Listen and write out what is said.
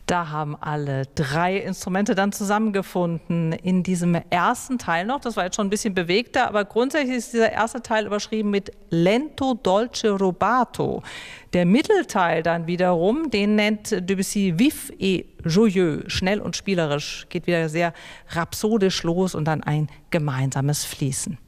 Da haben alle drei Instrumente dann zusammengefunden in diesem ersten Teil noch. Das war jetzt schon ein bisschen bewegter, aber grundsätzlich ist dieser erste Teil überschrieben mit Lento dolce rubato. Der Mittelteil dann wiederum, den nennt Debussy vif et joyeux, schnell und spielerisch, geht wieder sehr rhapsodisch los und dann ein gemeinsames Fließen.